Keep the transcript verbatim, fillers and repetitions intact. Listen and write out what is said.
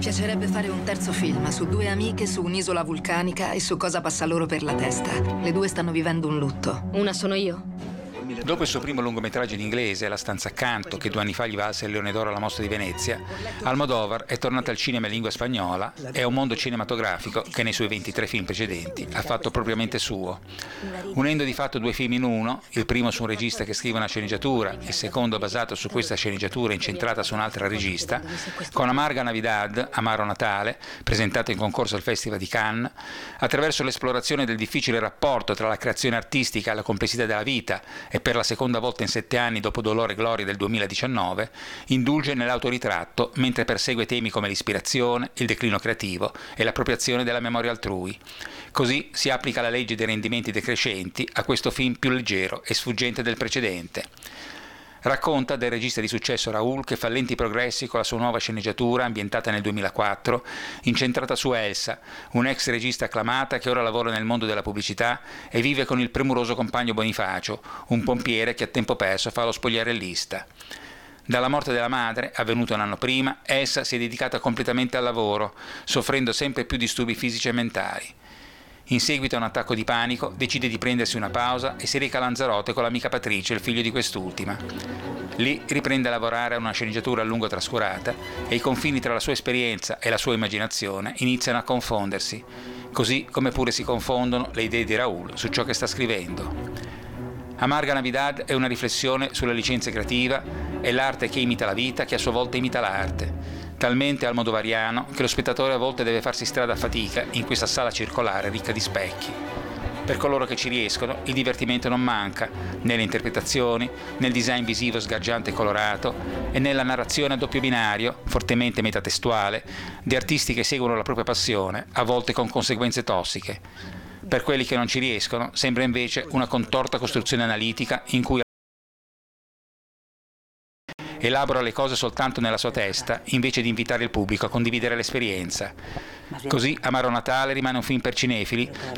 piacerebbe fare un terzo film su due amiche su un'isola vulcanica e su cosa passa loro per la testa. Le due stanno vivendo un lutto. Una sono io. Dopo il suo primo lungometraggio in inglese, La stanza accanto, che due anni fa gli valse il Leone d'Oro alla Mostra di Venezia, Almodóvar è tornato al cinema in lingua spagnola e a un mondo cinematografico che nei suoi ventitré film precedenti ha fatto propriamente suo. Unendo di fatto due film in uno, il primo su un regista che scrive una sceneggiatura, il secondo basato su questa sceneggiatura incentrata su un'altra regista, con Amarga Navidad, Amaro Natale, presentato in concorso al Festival di Cannes, attraverso l'esplorazione del difficile rapporto tra la creazione artistica e la complessità della vita e per la seconda volta in sette anni dopo Dolore e Gloria del duemiladiciannove, indulge nell'autoritratto mentre persegue temi come l'ispirazione, il declino creativo e l'appropriazione della memoria altrui. Così si applica la legge dei rendimenti decrescenti a questo film più leggero e sfuggente del precedente. Racconta del regista di successo Raúl che fa lenti progressi con la sua nuova sceneggiatura ambientata nel duemilaquattro, incentrata su Elsa, un'ex regista acclamata che ora lavora nel mondo della pubblicità e vive con il premuroso compagno Bonifacio, un pompiere che a tempo perso fa lo spogliarellista. Dalla morte della madre, avvenuta un anno prima, Elsa si è dedicata completamente al lavoro, soffrendo sempre più disturbi fisici e mentali. In seguito a un attacco di panico, decide di prendersi una pausa e si reca a Lanzarote con l'amica Patricia, il figlio di quest'ultima. Lì riprende a lavorare a una sceneggiatura a lungo trascurata e i confini tra la sua esperienza e la sua immaginazione iniziano a confondersi, così come pure si confondono le idee di Raúl su ciò che sta scrivendo. Amarga Navidad è una riflessione sulla licenza creativa e l'arte che imita la vita che a sua volta imita l'arte, talmente almodovariano che lo spettatore a volte deve farsi strada a fatica in questa sala circolare ricca di specchi. Per coloro che ci riescono, il divertimento non manca, nelle interpretazioni, nel design visivo sgargiante e colorato e nella narrazione a doppio binario, fortemente metatestuale, di artisti che seguono la propria passione, a volte con conseguenze tossiche. Per quelli che non ci riescono, sembra invece una contorta costruzione analitica in cui elabora le cose soltanto nella sua testa, invece di invitare il pubblico a condividere l'esperienza. Così Amaro Natale rimane un film per cinefili,